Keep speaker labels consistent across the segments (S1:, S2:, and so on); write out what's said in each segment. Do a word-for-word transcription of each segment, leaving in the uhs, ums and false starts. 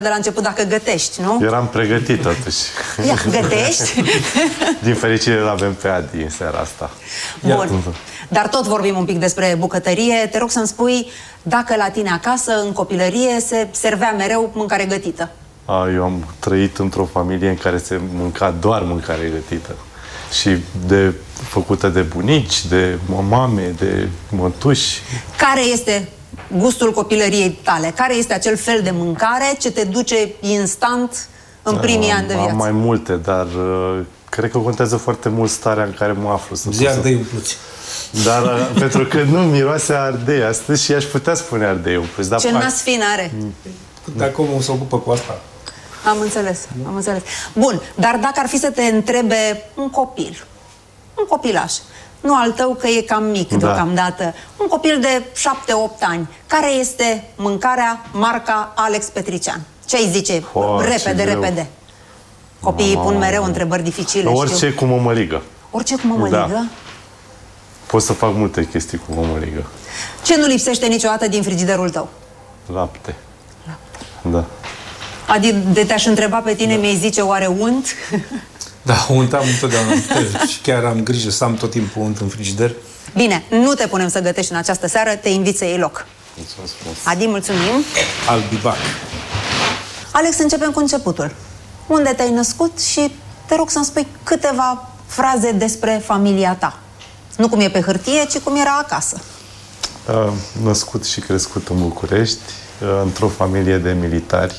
S1: de la început dacă gătești, nu?
S2: Eram pregătit totuși.
S1: Ia, gătești?
S2: Din fericire îl avem pe Adi în seara asta.
S1: Bun. Dar tot vorbim un pic despre bucătărie. Te rog să-mi spui dacă la tine acasă, în copilărie, se servea mereu mâncare gătită.
S2: A, eu am trăit într-o familie în care se mânca doar mâncare gătită. Și de, făcută de bunici, de mame, de mătuși. Care
S1: este gustul copilăriei tale? Care este acel fel de mâncare ce te duce instant în primii
S2: am,
S1: ani de viață?
S2: Am mai multe, dar uh, cred că contează foarte mult starea în care mă aflu.
S3: Zi ardei umpluți.
S2: Dar uh, pentru că nu miroase ardei astăzi și aș putea spune ardei umpluți. Dar
S1: ce nas fin are?
S3: Dacă omul se ocupă cu asta.
S1: Am înțeles, am înțeles. Bun, dar dacă ar fi să te întrebe un copil, un copilaș, nu al tău că e cam mic, da, deocamdată, un copil de șapte opt ani, care este mâncarea marca Alex Petrician? Ce ai zice? Oh, repede, repede. Copiii oh. pun mereu întrebări dificile.
S2: Orice
S1: știu.
S2: cu mămăligă.
S1: Orice cu mămăligă? Da.
S2: Pot să fac multe chestii cu mămăligă.
S1: Ce nu lipsește niciodată din frigiderul tău?
S2: Lapte.
S1: Lapte.
S2: Da.
S1: Adi, de te-aș întreba pe tine, da, mi-ai zice oare unt?
S3: Da, unt am întotdeauna. Și chiar am grijă să am tot timpul unt în frigider.
S1: Bine, nu te punem să gătești în această seară, te invit să iei loc.
S2: Mulțumesc frumos.
S1: Adi, mulțumim.
S3: I'll be back.
S1: Alex, începem cu începutul. Unde te-ai născut și te rog să-mi spui câteva fraze despre familia ta. Nu cum e pe hârtie, ci cum era acasă.
S2: Uh, născut și crescut în București, uh, într-o familie de militari.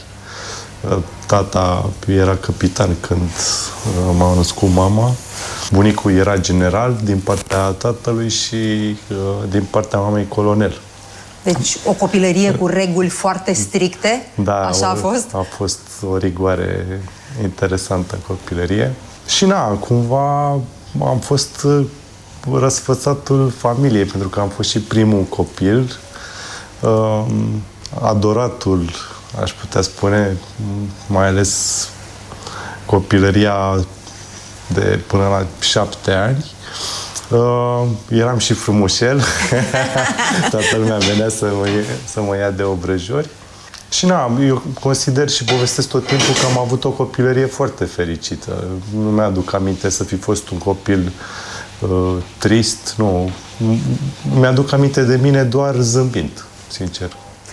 S2: Tata era capitan când m-a născut mama. Bunicul era general din partea tatălui și din partea mamei colonel.
S1: Deci o copilărie cu reguli foarte stricte,
S2: da,
S1: așa a fost?
S2: A fost o rigoare interesantă în copilărie. Și na, cumva am fost răsfățatul familiei, pentru că am fost și primul copil, adoratul, aș putea spune, mai ales copilăria de până la șapte ani. Uh, eram și frumușel. Toată lumea venea să mă, să mă ia de obrăjori. Și na, eu consider și povestesc tot timpul că am avut o copilărie foarte fericită. Nu mi-aduc aminte să fi fost un copil uh, trist, nu. Mi-aduc aminte de mine doar zâmbind, sincer.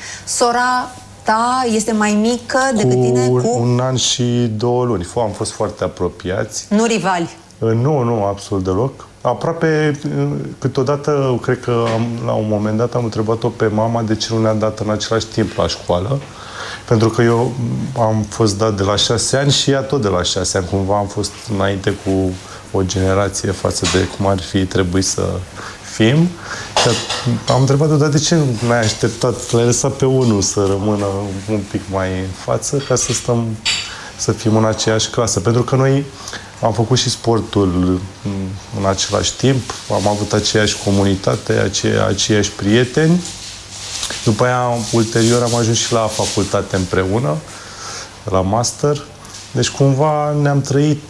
S1: Sora ta este mai mică decât
S2: cu
S1: tine? Cu
S2: un an și două luni. Am fost foarte apropiați.
S1: Nu rivali?
S2: Nu, nu, absolut deloc. Aproape, câteodată, cred că am, la un moment dat am întrebat-o pe mama de ce nu ne-a dat în același timp la școală. Pentru că eu am fost dat de la șase ani și ea tot de la șase ani. Cumva am fost înainte cu o generație față de cum ar fi trebuit să fim. Și am întrebat-o, dar de ce nu ne-ai așteptat? L-ai lăsat pe unul să rămână un pic mai în față ca să stăm, să fim în aceeași clasă. Pentru că noi am făcut și sportul în același timp, am avut aceeași comunitate, aceea, aceiași prieteni. După aia, ulterior, am ajuns și la facultate împreună, la master. Deci, cumva, ne-am trăit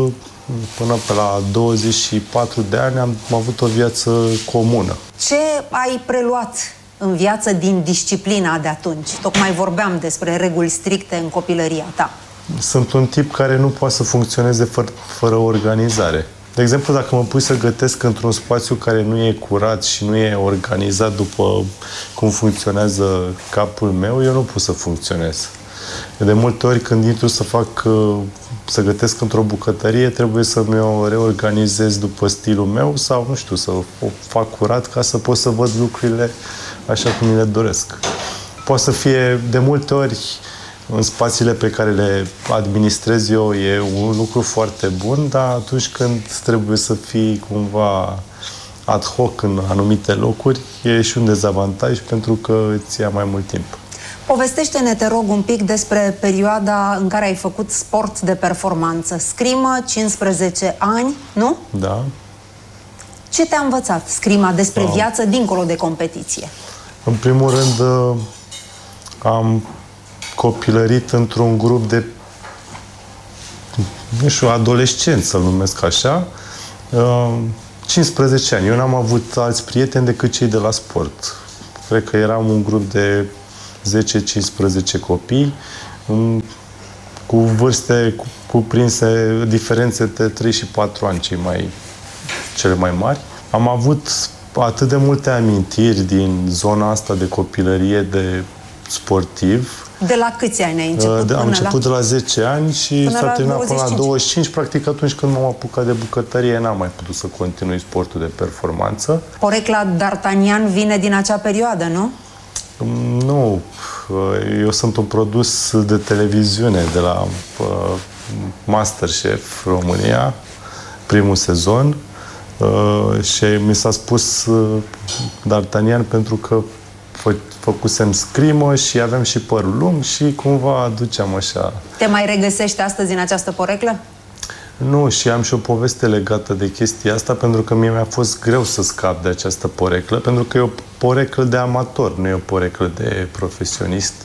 S2: până pe la douăzeci și patru de ani, am avut o viață comună.
S1: Ce ai preluat în viață din disciplina de atunci? Tocmai vorbeam despre reguli stricte în copilăria ta.
S2: Sunt un tip care nu poate să funcționeze fără, fără organizare. De exemplu, dacă mă pui să gătesc într-un spațiu care nu e curat și nu e organizat după cum funcționează capul meu, eu nu pot să funcționez. De multe ori când intru să fac, să gătesc într-o bucătărie, trebuie să-mi o reorganizez după stilul meu sau, nu știu, să o fac curat ca să pot să văd lucrurile așa cum mi le doresc. Poate să fie, de multe ori, în spațiile pe care le administrez eu, e un lucru foarte bun, dar atunci când trebuie să fii cumva ad hoc în anumite locuri, e și un dezavantaj pentru că îți ia mai mult timp.
S1: Povestește-ne, te rog, un pic despre perioada în care ai făcut sport de performanță. Scrimă, cincisprezece ani, nu?
S2: Da.
S1: Ce te-a învățat scrima despre
S2: da.
S1: viață dincolo de competiție?
S2: În primul rând, am copilărit într-un grup de, nu știu, adolescenți, să-l numesc așa, cincisprezece ani. Eu n-am avut alți prieteni decât cei de la sport. Cred că eram un grup de zece cincisprezece copii. cu vârste cuprinse, diferențe de trei și patru ani, cei mai, cele mai mari. Am avut atât de multe amintiri din zona asta de copilărie, de sportiv.
S1: De la câți ani ai început?
S2: De, am început la... de la zece ani și s-a terminat până la douăzeci și cinci. Practic atunci când m-am apucat de bucătărie n-am mai putut să continui sportul de performanță.
S1: Porecla D'Artagnan vine din acea perioadă, nu?
S2: Nu. Eu sunt un produs de televiziune de la uh, MasterChef România, primul sezon. Uh, și mi s-a spus uh, D'Artagnan pentru că fă, făcusem scrimă și aveam și părul lung și cumva aduceam așa.
S1: Te mai regăsești astăzi în această poreclă?
S2: Nu, și am și o poveste legată de chestia asta, pentru că mie mi-a fost greu să scap de această poreclă, pentru că e o poreclă de amator, nu e o poreclă de profesionist.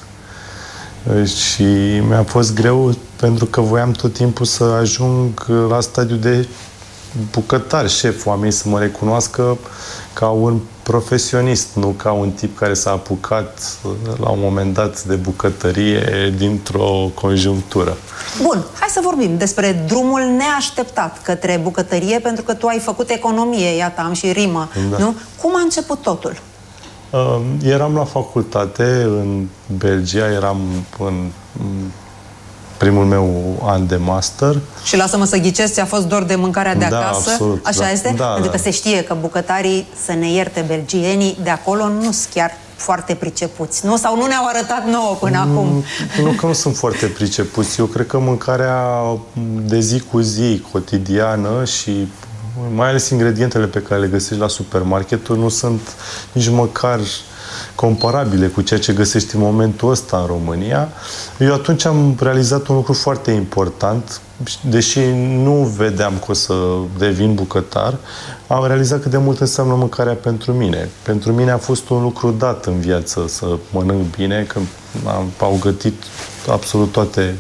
S2: Și mi-a fost greu pentru că voiam tot timpul să ajung la stadiul de bucătar, șef, oamenii să mă recunoască ca un profesionist, nu ca un tip care s-a apucat la un moment dat de bucătărie dintr-o conjunctură.
S1: Bun, hai să vorbim despre drumul neașteptat către bucătărie, pentru că tu ai făcut economie, iată, am și rimă, da. Nu? Cum a început totul?
S2: Uh, eram la facultate în Belgia, eram în primul meu an de master. Și
S1: lasă-mă să ghicesc, ți-a fost dor de mâncarea de
S2: da,
S1: acasă?
S2: Absolut,
S1: Așa
S2: da.
S1: este?
S2: Da,
S1: Pentru
S2: da.
S1: că se știe că bucătarii, să ne ierte belgienii, de acolo nu sunt chiar foarte pricepuți, nu? Sau nu ne-au arătat nouă până mm, acum?
S2: Nu că nu sunt foarte pricepuți. Eu cred că mâncarea de zi cu zi, cotidiană și mai ales ingredientele pe care le găsești la supermarketuri nu sunt nici măcar comparabile cu ceea ce găsești în momentul ăsta în România. Eu atunci am realizat un lucru foarte important, deși nu vedeam că o să devin bucătar, am realizat cât de mult înseamnă mâncarea pentru mine. Pentru mine a fost un lucru dat în viață să mănânc bine, că am, au gătit absolut toate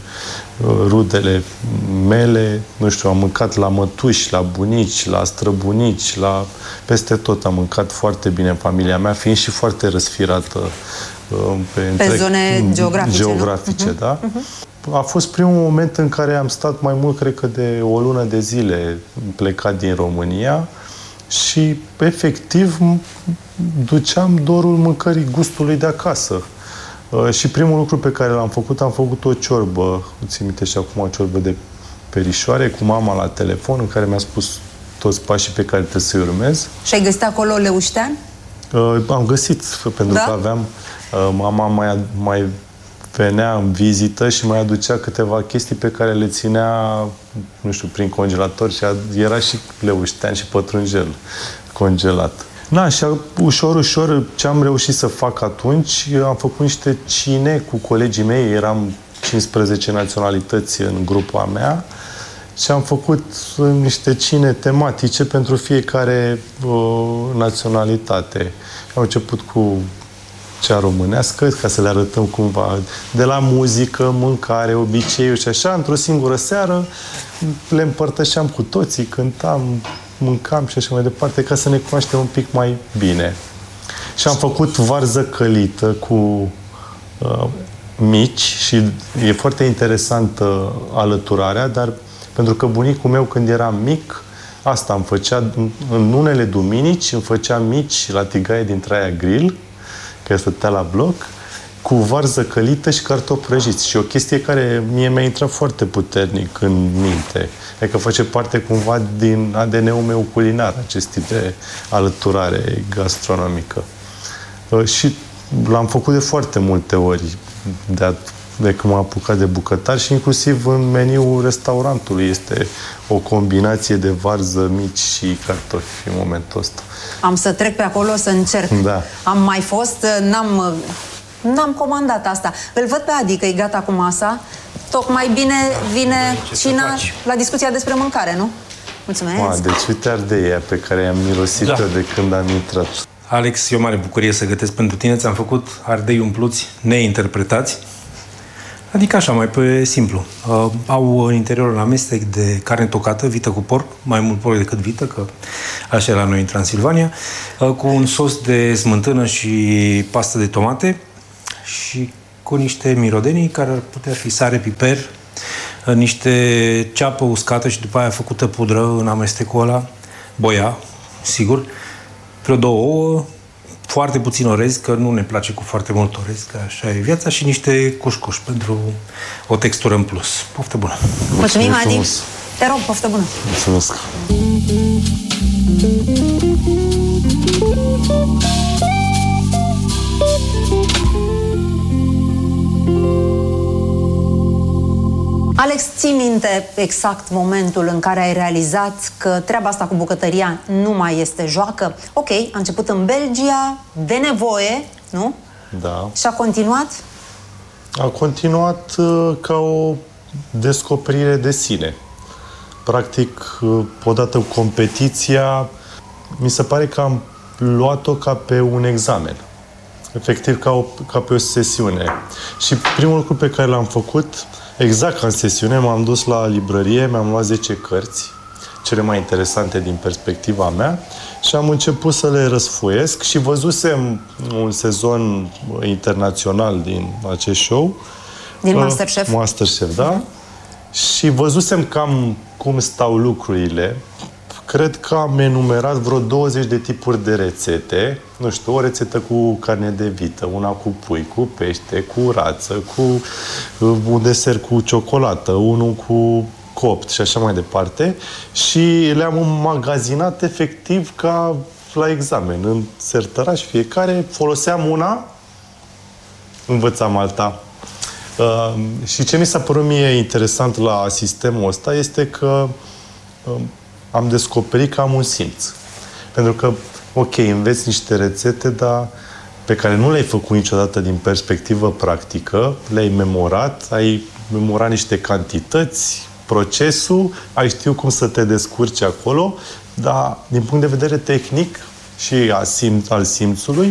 S2: rudele mele, nu știu, am mâncat la mătuși, la bunici, la străbunici, la peste tot am mâncat foarte bine în familia mea, fiind și foarte răsfirată pe,
S1: pe întreg, zone geografice,
S2: geografice
S1: uh-huh.
S2: da?
S1: Uh-huh.
S2: A fost primul moment în care am stat mai mult, cred că de o lună de zile plecat din România și efectiv duceam dorul mâncării gustului de acasă. Uh, și primul lucru pe care l-am făcut, am făcut o ciorbă, țin minte și acum o ciorbă de perișoare, cu mama la telefon, în care mi-a spus toți pașii pe care trebuie să-i urmez.
S1: Și ai găsit acolo leuștean?
S2: Uh, am găsit, pentru da? că aveam, uh, mama mai, mai venea în vizită și mai aducea câteva chestii pe care le ținea, nu știu, prin congelator și era și leuștean și pătrunjel congelat. Na, și ușor, ușor, ce am reușit să fac atunci, am făcut niște cine cu colegii mei, eram cincisprezece naționalități în grupa mea și am făcut niște cine tematice pentru fiecare uh, naționalitate. Am început cu cea românească, ca să le arătăm cumva, de la muzică, mâncare, obiceiuri și așa, într-o singură seară le împărtășeam cu toții, cântam, mâncam și așa mai departe, ca să ne cunoaștem un pic mai bine. Și am făcut varză călită cu uh, mici și e foarte interesantă alăturarea, dar pentru că bunicul meu când eram mic, asta îmi făcea, în unele duminici îmi făcea mici la tigaie din Traia Grill, care stătea la bloc, cu varză călită și cartofi prăjiți. Și o chestie care mie mi-a intrat foarte puternic în minte. Adică face parte cumva din A D N-ul meu culinar, acest tip de alăturare gastronomică. Și l-am făcut de foarte multe ori de, de când m-am apucat de bucătar și inclusiv în meniul restaurantului este o combinație de varză mici și cartofi în momentul ăsta.
S1: Am să trec pe acolo să încerc.
S2: Da.
S1: Am mai fost, n-am... N-am comandat asta. Îl văd pe Adi că e gata cu masa. Tocmai bine vine cina la discuția despre mâncare, nu? Mulțumesc! Ma,
S2: deci uite ardeia pe care i-am mirosit-o da. de când am intrat.
S3: Alex, e o mare bucurie să gătesc pentru tine. Ți-am făcut ardei umpluți neinterpretați. Adică așa, mai pe simplu. Uh, au în interior un amestec de carne tocată, vită cu porc, mai mult porc decât vită, că așa e la noi în Transilvania, uh, cu un sos de smântână și pastă de tomate și cu niște mirodenii care ar putea fi sare, piper, niște ceapă uscată și după aia făcută pudră în amestecul ăla, boia, sigur, vreo două ouă, foarte puțin orez, că nu ne place cu foarte mult orez, că așa e viața, și niște cușcuși pentru o textură în plus. Poftă bună!
S1: Mulțumim, Adi! Te rog, poftă bună!
S2: Mulțumesc!
S1: Alex, ții minte exact momentul în care ai realizat că treaba asta cu bucătăria nu mai este joacă? Ok, a început în Belgia, de nevoie, nu?
S2: Da.
S1: Și a continuat?
S2: A continuat uh, ca o descoperire de sine. Practic, uh, odată cu competiția, mi se pare că am luat-o ca pe un examen. Efectiv, ca, o, ca pe o sesiune. Și primul lucru pe care l-am făcut, exact ca în sesiune, m-am dus la librărie, mi-am luat zece cărți, cele mai interesante din perspectiva mea, și am început să le răsfoiesc și văzusem un sezon internațional din acest show.
S1: Din uh, Masterchef.
S2: Masterchef, da. Și văzusem cam cum stau lucrurile. Cred că am enumerat vreo douăzeci de tipuri de rețete. Nu știu, o rețetă cu carne de vită, una cu pui, cu pește, cu rață, cu un desert cu ciocolată, unul cu copt și așa mai departe. Și le-am înmagazinat efectiv ca la examen, în sertăraș fiecare. Foloseam una, învățam alta. Uh, și ce mi s-a părut mie interesant la sistemul ăsta este că uh, am descoperit că am un simț. Pentru că, ok, înveți niște rețete, dar pe care nu le-ai făcut niciodată din perspectivă practică, le-ai memorat, ai memorat niște cantități, procesul, ai știut cum să te descurci acolo, dar din punct de vedere tehnic și a simț, al simțului,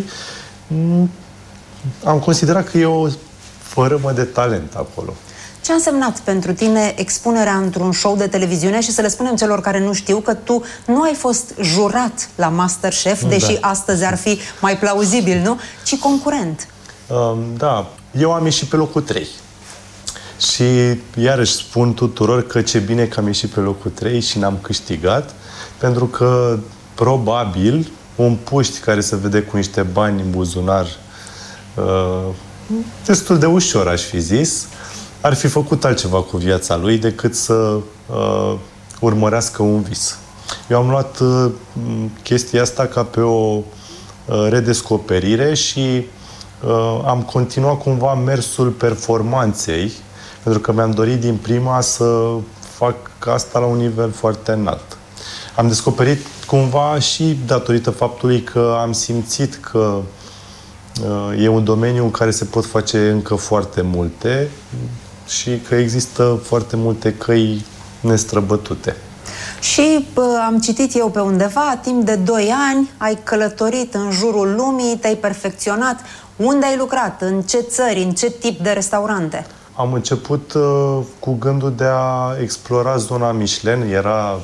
S2: am considerat că e o fărâmă de talent acolo.
S1: Ce a însemnat pentru tine expunerea într-un show de televiziune și să le spunem celor care nu știu că tu nu ai fost jurat la Masterchef, deși da. astăzi ar fi mai plauzibil, nu? Ci concurent.
S2: Um, da. Eu am ieșit pe locul trei. Și iarăși spun tuturor că ce bine că am ieșit pe locul trei și n-am câștigat, pentru că probabil un puști care se vede cu niște bani în buzunar uh, destul de ușor, aș fi zis, ar fi făcut altceva cu viața lui decât să uh, urmărească un vis. Eu am luat uh, chestia asta ca pe o uh, redescoperire și uh, am continuat cumva mersul performanței, pentru că mi-am dorit din prima să fac asta la un nivel foarte înalt. Am descoperit cumva și datorită faptului că am simțit că uh, e un domeniu în care se pot face încă foarte multe și că există foarte multe căi nestrăbătute.
S1: Și pă, am citit eu pe undeva, timp de doi ani ai călătorit în jurul lumii, te-ai perfecționat. Unde ai lucrat? În ce țări? În ce tip de restaurante?
S2: Am început uh, cu gândul de a explora zona Michelin. Era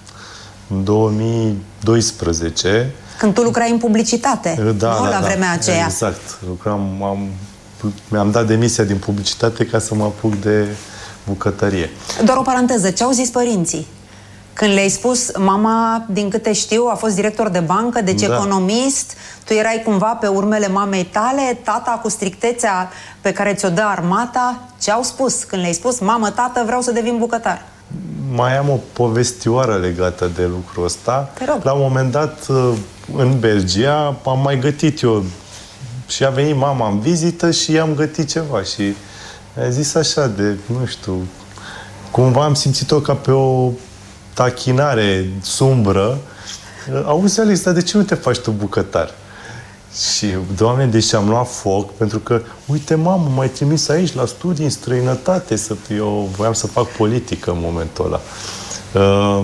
S2: în două mii doisprezece.
S1: Când tu lucrai în publicitate,
S2: da,
S1: nu?
S2: Da,
S1: la
S2: da,
S1: vremea aceea.
S2: Exact. Lucram, am, mi-am dat demisia din publicitate ca să mă apuc de bucătărie.
S1: Doar o paranteză, ce au zis părinții? Când le-ai spus, mama, din câte știu, a fost director de bancă, deci da. economist, tu erai cumva pe urmele mamei tale, tata cu strictețea pe care ți-o dă armata, ce au spus când le-ai spus, mamă, tată, vreau să devin bucătar?
S2: Mai am o povestioară legată de lucrul ăsta. La un moment dat, în Belgia, am mai gătit eu și a venit mama în vizită și i-am gătit ceva și a zis așa de, nu știu, cumva am simțit-o ca pe o tachinare sumbră. Auzi, Alex, dar de ce nu te faci tu bucătar? Și, Doamne, deși am luat foc, pentru că, uite, mamă, m-ai trimis aici la studii în străinătate, să eu voiam să fac politică în momentul ăla. Uh,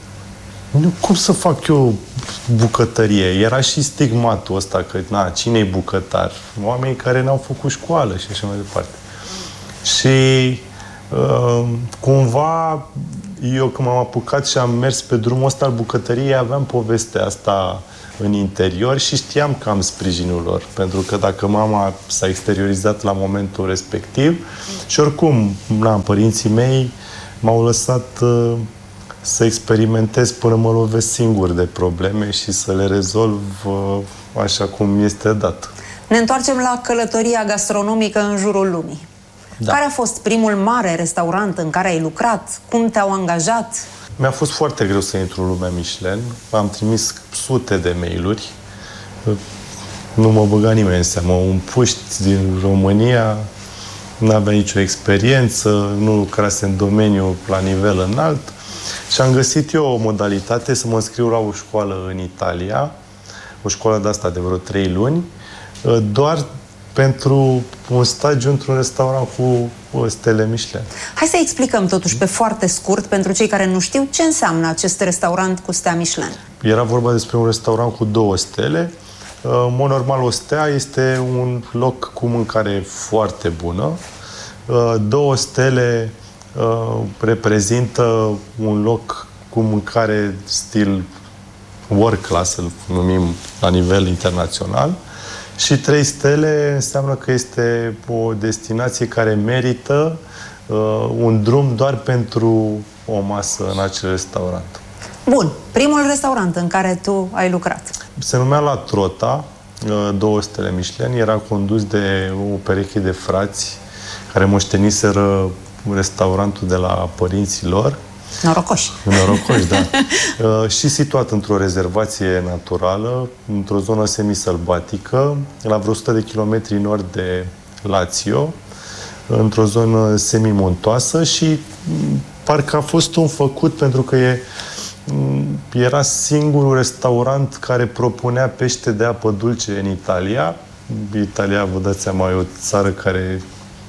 S2: cum să fac eu bucătărie? Era și stigmatul ăsta că, na, cine-i bucătar? Oamenii care n-au făcut școală și așa mai departe. Și uh, cumva eu când m-am apucat și am mers pe drumul ăsta al bucătăriei, aveam povestea asta în interior și știam că am sprijinul lor. Pentru că dacă mama s-a exteriorizat la momentul respectiv și oricum, na, părinții mei m-au lăsat uh, să experimentez până mă lovesc singur de probleme și să le rezolv uh, așa cum este dat.
S1: Ne întoarcem la călătoria gastronomică în jurul lumii. Da. Care a fost primul mare restaurant în care ai lucrat? Cum te-au angajat?
S2: Mi-a fost foarte greu să intru în lumea Michelin. Am trimis sute de mail-uri. Nu mă băga nimeni în seamă. Un puști din România, nu avea nicio experiență, nu lucrase în domeniu la nivel înalt și am găsit eu o modalitate să mă înscriu la o școală în Italia, o școală de asta de vreo trei luni, doar pentru un stagiu într-un restaurant cu stele Michelin.
S1: Hai să explicăm totuși pe foarte scurt, pentru cei care nu știu, ce înseamnă acest restaurant cu stea Michelin.
S2: Era vorba despre un restaurant cu două stele. În mod normal, o stea este un loc cu mâncare foarte bună. Două stele reprezintă un loc cu mâncare stil world class, îl numim la nivel internațional. Și trei stele înseamnă că este o destinație care merită uh, un drum doar pentru o masă în acel restaurant.
S1: Bun. Primul restaurant în care tu ai lucrat?
S2: Se numea La Trota, uh, două stele Michelin. Era condus de o pereche de frați care moșteniseră restaurantul de la părinții lor.
S1: Norocoși.
S2: Norocoși, da. Uh, și situat într-o rezervație naturală, într-o zonă semisălbatică, la vreo o sută de kilometri nord de Lazio, într-o zonă semimuntoasă și parcă a fost un făcut pentru că e, era singurul restaurant care propunea pește de apă dulce în Italia. Italia, vă dați seama, e o țară care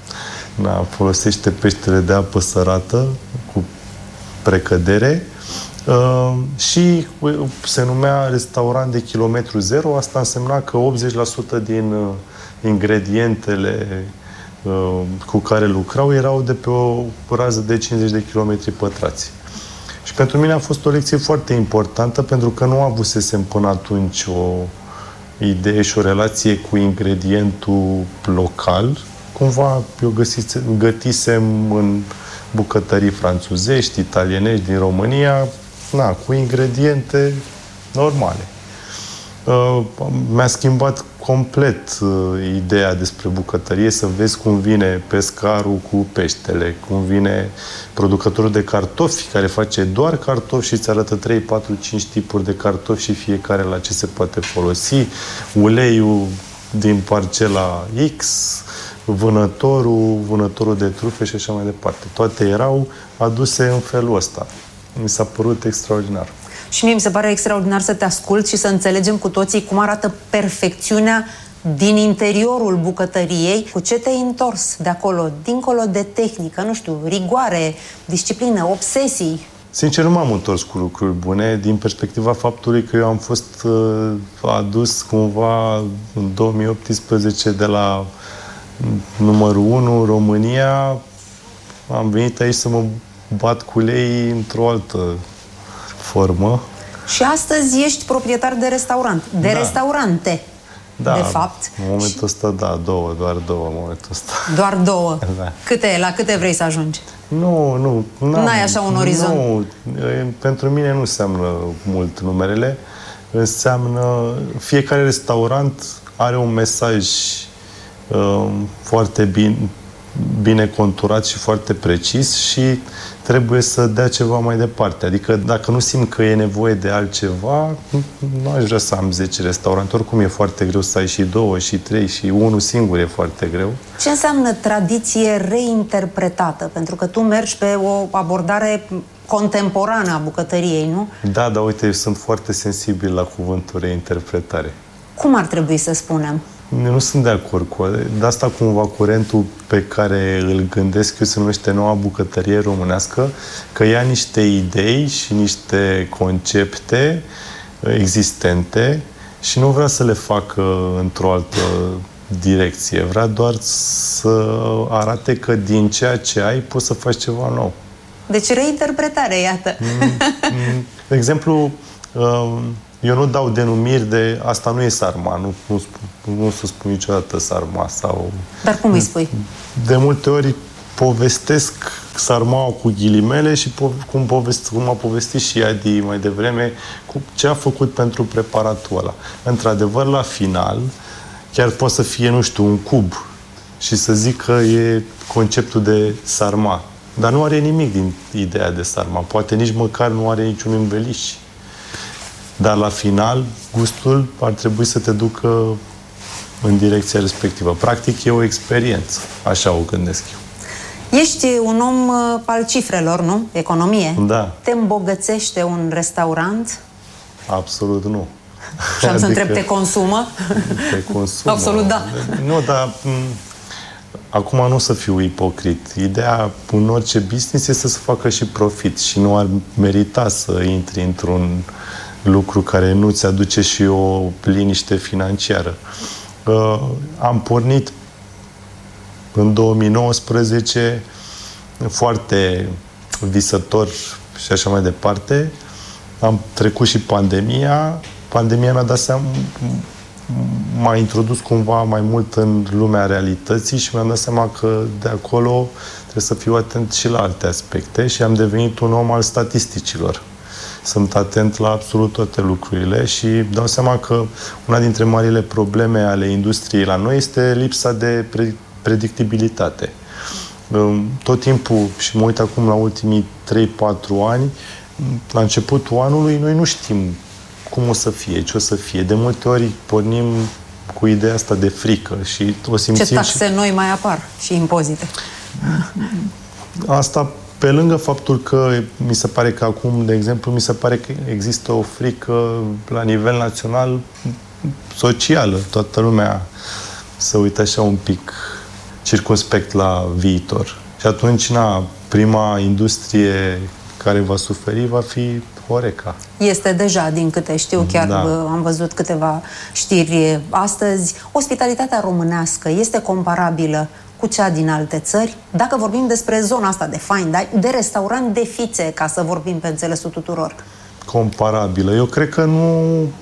S2: na, folosește peștele de apă sărată, cu precădere, uh, și se numea restaurant de kilometru zero. Asta însemna că optzeci la sută din uh, ingredientele uh, cu care lucrau erau de pe o rază de cincizeci de kilometri pătrați. Și pentru mine a fost o lecție foarte importantă, pentru că nu avusesem până atunci o idee și o relație cu ingredientul local. Cumva eu găsise, gătisem în bucătării franțuzești, italienești din România, na, cu ingrediente normale. Uh, mi-a schimbat complet uh, ideea despre bucătărie, să vezi cum vine pescarul cu peștele, cum vine producătorul de cartofi care face doar cartofi și îți arătă trei, patru, cinci tipuri de cartofi și fiecare la ce se poate folosi, uleiul din parcela X, vânătorul, vânătorul de trufe și așa mai departe. Toate erau aduse în felul ăsta. Mi s-a părut extraordinar.
S1: Și mie mi se pare extraordinar să te ascult și să înțelegem cu toții cum arată perfecțiunea din interiorul bucătăriei. Cu ce te-ai întors de acolo, dincolo de tehnică, nu știu, rigoare, disciplină, obsesii?
S2: Sincer, nu m-am întors cu lucruri bune, din perspectiva faptului că eu am fost uh, adus cumva în două mii optsprezece de la numărul unu, România. Am venit aici să mă bat cu lei într-o altă formă. Și
S1: astăzi ești proprietar de restaurant, de da. restaurante,
S2: da,
S1: de fapt.
S2: În momentul ăsta, da, două, doar două în momentul ăsta.
S1: Doar două?
S2: Da.
S1: Câte, la câte vrei să ajungi?
S2: Nu, nu.
S1: N-ai așa un orizont?
S2: Nu, pentru mine nu înseamnă mult numerele. Înseamnă, fiecare restaurant are un mesaj uh, foarte bine, bine conturat și foarte precis și trebuie să dea ceva mai departe. Adică dacă nu simt că e nevoie de altceva, nu aș vrea să am zece restaurante. Oricum e foarte greu să ai și două, și trei, și unul singur e foarte greu.
S1: Ce înseamnă tradiție reinterpretată? Pentru că tu mergi pe o abordare contemporană a bucătăriei, nu?
S2: Da, dar uite, eu sunt foarte sensibil la cuvântul reinterpretare.
S1: Cum ar trebui să spunem?
S2: Eu nu sunt de acord cu de asta cumva curentul pe care îl gândesc eu se numește noua bucătărie românească, că ia niște idei și niște concepte existente și nu vrea să le facă într-o altă direcție. Vrea doar să arate că din ceea ce ai poți să faci ceva nou.
S1: Deci reinterpretare, iată.
S2: De exemplu, eu nu dau denumiri de asta nu e sarma, nu, nu, spun, nu să spun niciodată sarma sau...
S1: Dar cum îi spui?
S2: De multe ori povestesc sarmaua cu ghilimele și po- cum, povest, cum a povestit și Adi mai devreme, cu ce a făcut pentru preparatul ăla. Într-adevăr, la final, chiar poate să fie, nu știu, un cub și să zic că e conceptul de sarma. Dar nu are nimic din ideea de sarma. Poate nici măcar nu are niciun înveliș. Dar la final, gustul ar trebui să te ducă în direcția respectivă. Practic, e o experiență. Așa o gândesc eu.
S1: Ești un om uh, al cifrelor, nu? Economie.
S2: Da.
S1: Te îmbogățește un restaurant?
S2: Absolut nu.
S1: Și am adică să întreb, te consumă?
S2: Te consumă.
S1: Absolut da.
S2: Nu, dar acum nu o să fiu ipocrit. Ideea în orice business este să facă și profit și nu ar merita să intri într-un lucru care nu ți aduce și o liniște financiară. Uh, am pornit în două mii nouăsprezece foarte visător și așa mai departe. Am trecut și pandemia. Pandemia mi-a dat seama, m-a introdus cumva mai mult în lumea realității și mi-am dat seama că de acolo trebuie să fiu atent și la alte aspecte și am devenit un om al statisticilor. Sunt atent la absolut toate lucrurile și dau seama că una dintre marile probleme ale industriei la noi este lipsa de pre- predictibilitate. Tot timpul, și mă uit acum la ultimii trei patru ani, la începutul anului, noi nu știm cum o să fie, ce o să fie. De multe ori pornim cu ideea asta de frică și o simțim.
S1: Ce taxe și... noi mai apar și impozite.
S2: Asta pe lângă faptul că mi se pare că acum, de exemplu, mi se pare că există o frică la nivel național socială. Toată lumea se uită așa un pic circumspect la viitor. Și atunci, na, prima industrie care va suferi va fi Horeca.
S1: Este deja, din câte știu, chiar da. Am văzut câteva știri astăzi. Ospitalitatea românească este comparabilă cu cea din alte țări? Dacă vorbim despre zona asta de fine, de restaurant de fițe, ca să vorbim pe înțelesul tuturor.
S2: Comparabilă. Eu cred că nu...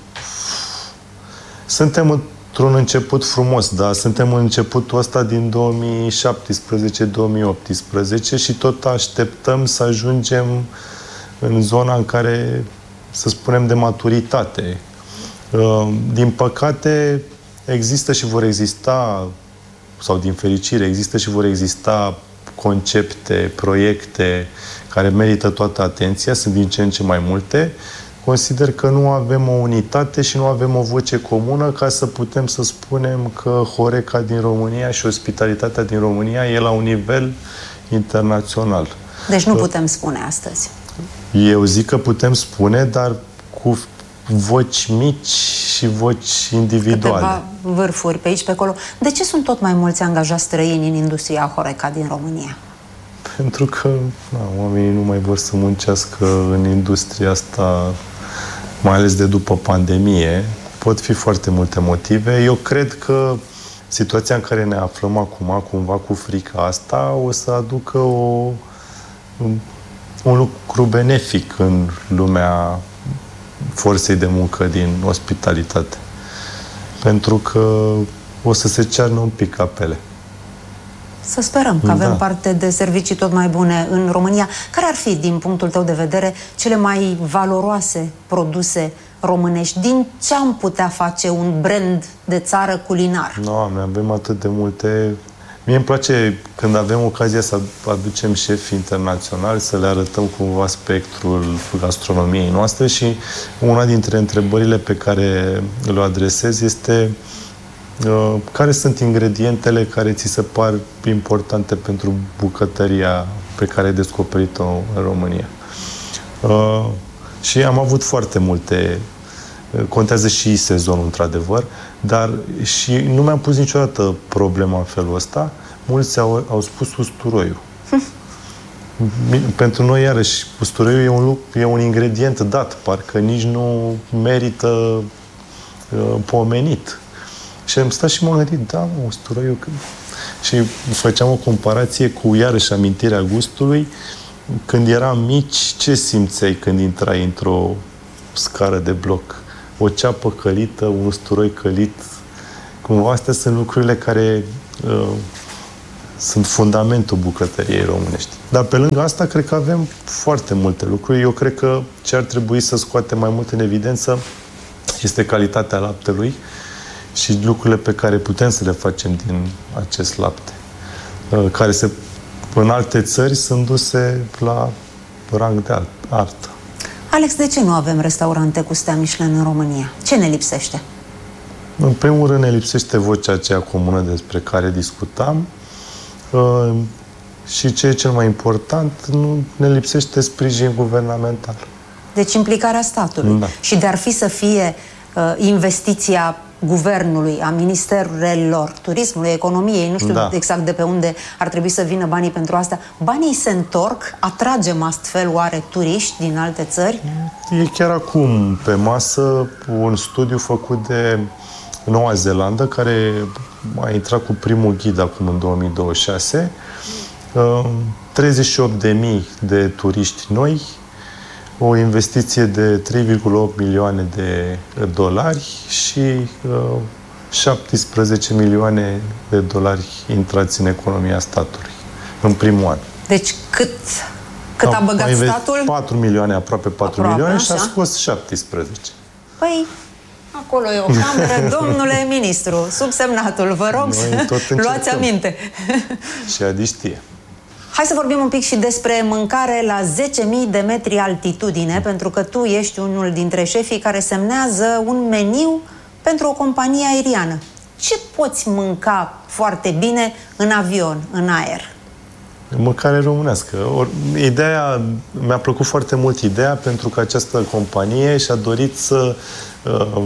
S2: Suntem într-un început frumos, da? Suntem în începutul ăsta din două mii șaptesprezece două mii optsprezece și tot așteptăm să ajungem în zona în care, să spunem, de maturitate. Din păcate, există și vor exista, sau din fericire, există și vor exista concepte, proiecte care merită toată atenția, sunt din ce în ce mai multe. Consider că nu avem o unitate și nu avem o voce comună ca să putem să spunem că Horeca din România și ospitalitatea din România e la un nivel internațional.
S1: Deci nu putem spune astăzi.
S2: Eu zic că putem spune, dar cu voci mici și voci individuale.
S1: Câteva vârfuri pe aici, pe acolo. De ce sunt tot mai mulți angajați străini în industria Horeca din România?
S2: Pentru că na, oamenii nu mai vor să muncească în industria asta, mai ales de după pandemie. Pot fi foarte multe motive. Eu cred că situația în care ne aflăm acum, cumva cu frica asta, o să aducă o, un lucru benefic în lumea forței de muncă din ospitalitate. Pentru că o să se cearnă un pic apele.
S1: Să sperăm că avem da. parte de servicii tot mai bune în România. Care ar fi, din punctul tău de vedere, cele mai valoroase produse românești? Din ce am putea face un brand de țară culinar? Nu,
S2: avem atât de multe. Mie îmi place când avem ocazia să aducem șefi internaționali, să le arătăm cumva spectrul gastronomiei noastre și una dintre întrebările pe care le adresez este uh, care sunt ingredientele care ți se par importante pentru bucătăria pe care ai descoperit-o în România. Uh, și am avut foarte multe. Contează și sezonul, într-adevăr, dar și nu mi-am pus niciodată problema în felul ăsta. Mulți au, au spus usturoiul. Pentru noi, iarăși, usturoiul e un, e un ingredient dat, parcă nici nu merită uh, pomenit. Și am stat și m-am gândit, da, mă, usturoiul... Și făceam o comparație cu, iarăși, amintirea gustului. Când eram mici, ce simțeai când intrai într-o scară de bloc? o ceapă călită, un usturoi călit. Cumva astea sunt lucrurile care uh, sunt fundamentul bucătăriei românești. Dar pe lângă asta, cred că avem foarte multe lucruri. Eu cred că ce ar trebui să scoatem mai mult în evidență este calitatea laptelui și lucrurile pe care putem să le facem din acest lapte, care se, în alte țări sunt duse la rang de artă.
S1: Alex, de ce nu avem restaurante cu stea Michelin în România? Ce ne lipsește?
S2: În primul rând ne lipsește vocea aceea comună despre care discutam și ce e cel mai important, nu ne lipsește sprijin guvernamental.
S1: Deci implicarea statului.
S2: Da.
S1: Și de-ar fi să fie uh, investiția guvernului, a ministerelor, turismului, economiei, nu știu
S2: da.
S1: exact de pe unde ar trebui să vină banii pentru asta. Banii se întorc, atragem astfel oare turiști din alte țări?
S2: E chiar acum pe masă un studiu făcut de Noua Zeelandă, care a intrat cu primul ghid acum în două mii douăzeci și șase. treizeci și opt de mii de turiști noi, o investiție de trei virgulă opt milioane de dolari și uh, șaptesprezece milioane de dolari intrați în economia statului în primul an.
S1: Deci cât, cât a, a băgat a statul?
S2: patru milioane, aproape patru aproape, milioane așa? Și a scos șaptesprezece.
S1: Păi, acolo e o cameră, domnule ministru, subsemnatul, vă rog să luați aminte.
S2: Și Adi știe.
S1: Hai să vorbim un pic și despre mâncare la zece mii de metri altitudine, pentru că tu ești unul dintre șefii care semnează un meniu pentru o companie aeriană. Ce poți mânca foarte bine în avion, în aer?
S2: Mâncare românească. Or, ideea, mi-a plăcut foarte mult ideea, pentru că această companie și-a dorit să uh,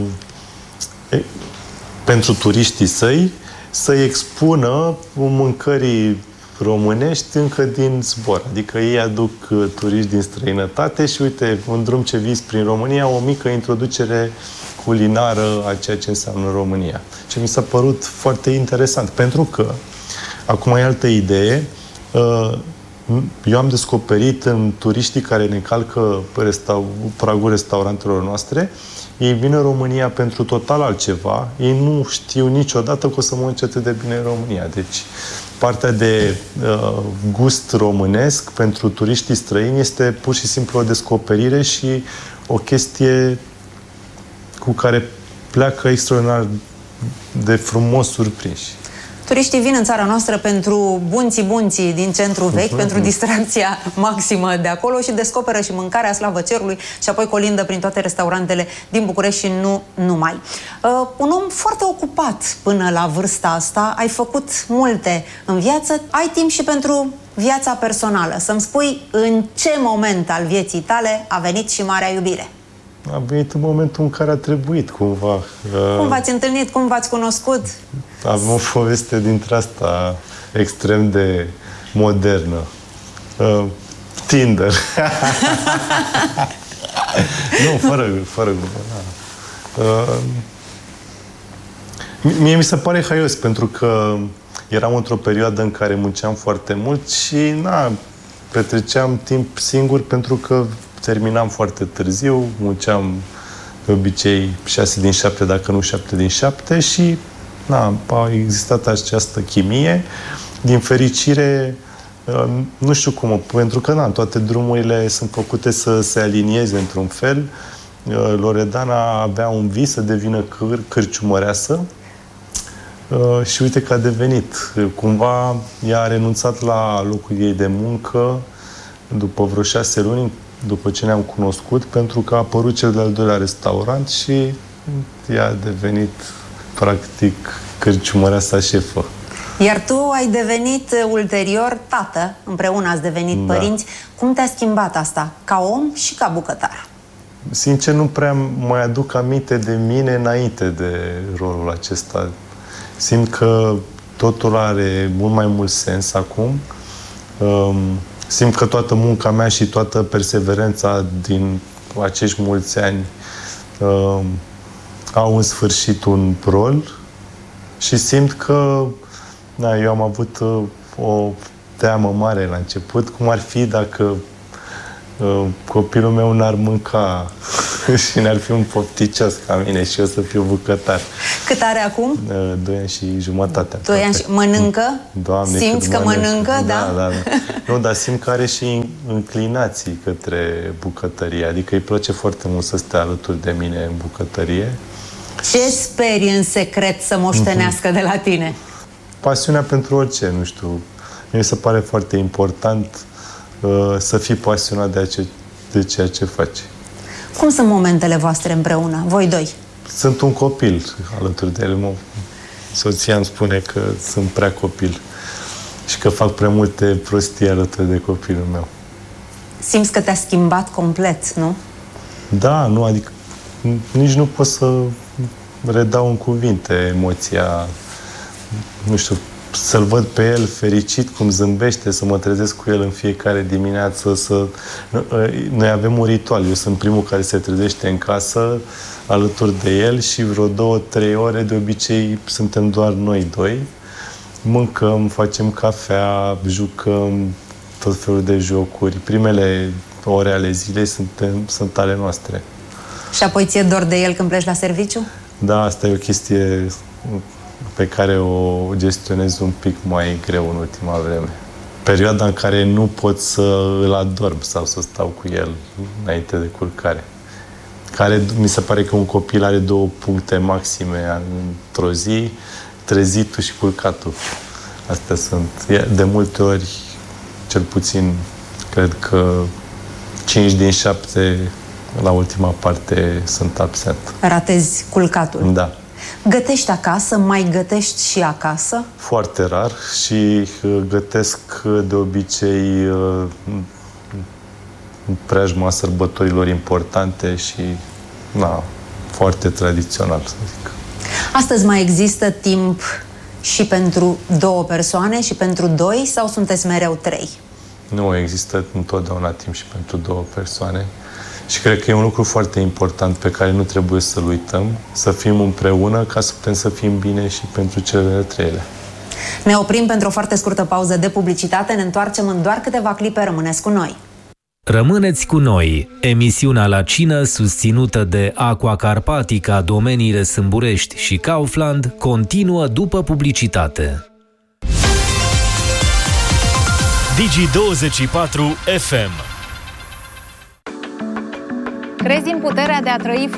S2: e, pentru turiștii săi să-i expună mâncării românești încă din zbor. Adică ei aduc uh, turiști din străinătate și uite, un drum ce vii prin România, o mică introducere culinară a ceea ce înseamnă România. Ce mi s-a părut foarte interesant, pentru că acum e altă idee. Uh, eu am descoperit în turiștii care ne calcă restau, pragul restaurantelor noastre, ei vin în România pentru total altceva, ei nu știu niciodată că o să mănânce atât de bine în România. Deci, partea de uh, gust românesc pentru turiștii străini este pur și simplu o descoperire și o chestie cu care pleacă extraordinar de frumos surprinși.
S1: Turiștii vin în țara noastră pentru bunții-bunții din centru vechi, uh-huh. pentru distracția maximă de acolo și descoperă și mâncarea, slavă cerului, și apoi colindă prin toate restaurantele din București și nu numai. Uh, un om foarte ocupat până la vârsta asta, ai făcut multe în viață, ai timp și pentru viața personală. Să-mi spui în ce moment al vieții tale a venit și marea iubire?
S2: A venit în momentul în care a trebuit, cumva.
S1: Cum v-ați întâlnit? Cum v-ați cunoscut?
S2: Am o poveste dintre asta extrem de modernă. Uh, Tinder. Nu, fără, fără uh, Mie mi se pare haios, pentru că eram într-o perioadă în care munceam foarte mult și na, petreceam timp singur, pentru că terminam foarte târziu, munceam de obicei șase din șapte, dacă nu șapte din șapte și na, a existat această chimie. Din fericire, nu știu cum, pentru că na, toate drumurile sunt făcute să se alinieze într-un fel. Loredana avea un vis să devină câr, cârciumăreasă și uite că a devenit. Cumva ea a renunțat la locul ei de muncă după vreo șase luni, după ce ne-am cunoscut, pentru că a apărut cel de-al doilea restaurant și ea a devenit, practic, cârciumăreasa șefă.
S1: Iar tu ai devenit ulterior tată, împreună ați devenit da. părinți. Cum te-a schimbat asta, ca om și ca bucătar?
S2: Sincer, nu prea mai aduc aminte de mine înainte de rolul acesta. Simt că totul are mult mai mult sens acum. Um, Simt că toată munca mea și toată perseverența din acești mulți ani uh, au în sfârșit un rol și simt că na, eu am avut uh, o teamă mare la început, cum ar fi dacă uh, copilul meu n-ar mânca și ne-ar fi un pofticios ca mine și eu să fiu bucătar.
S1: Cât are acum?
S2: Doi ani și jumătate.
S1: Doi ani și... Mănâncă?
S2: Doamne,
S1: simți că mănâncă, mănâncă da?
S2: Da, da, da. Nu, dar simt că are și înclinații către bucătărie. Adică îi place foarte mult să stea alături de mine în bucătărie.
S1: Ce speri în secret să moștenească mm-hmm. de la tine?
S2: Pasiunea pentru orice, nu știu. Mi se pare foarte important uh, să fii pasionat de, ace- de ceea ce faci.
S1: Cum sunt momentele voastre împreună, voi doi?
S2: Sunt un copil alături de el. Mă, soția îmi spune că sunt prea copil și că fac prea multe prostii alături de copilul meu.
S1: Simți că te-a schimbat complet, nu?
S2: Da, nu, adică nici nu pot să redau în cuvinte emoția, nu știu, să-l văd pe el fericit, cum zâmbește, să mă trezesc cu el în fiecare dimineață, să... Noi avem un ritual, eu sunt primul care se trezește în casă alături de el și vreo două, trei ore, de obicei suntem doar noi doi. Mâncăm, facem cafea, jucăm tot felul de jocuri. Primele ore ale zilei suntem, sunt ale noastre.
S1: Și apoi ție dor de el când pleci la serviciu?
S2: Da, asta e o chestie pe care o gestionez un pic mai greu în ultima vreme. Perioada în care nu pot să îl adorm sau să stau cu el înainte de culcare. Care mi se pare că un copil are două puncte maxime într-o zi, trezitul și culcatul. Astea sunt. De multe ori, cel puțin, cred că cinci din șapte la ultima parte sunt absent.
S1: Ratezi culcatul.
S2: Da.
S1: Gătești acasă? Mai gătești și acasă?
S2: Foarte rar și gătesc de obicei în preajma sărbătorilor importante și na, foarte tradițional, să zic.
S1: Astăzi mai există timp și pentru două persoane și pentru doi sau sunteți mereu trei?
S2: Nu, există întotdeauna timp și pentru două persoane. Și cred că e un lucru foarte important pe care nu trebuie să-l uităm, să fim împreună ca să putem să fim bine și pentru cele treile.
S1: Ne oprim pentru o foarte scurtă pauză de publicitate, ne întoarcem în doar câteva clipe, rămâneți cu noi.
S4: Rămâneți cu noi, emisiunea La Cină, susținută de Aqua Carpatica, domeniile Sâmburești și Kaufland, continuă după publicitate.
S5: Digi douăzeci și patru F M.
S6: Crezi în puterea de a trăi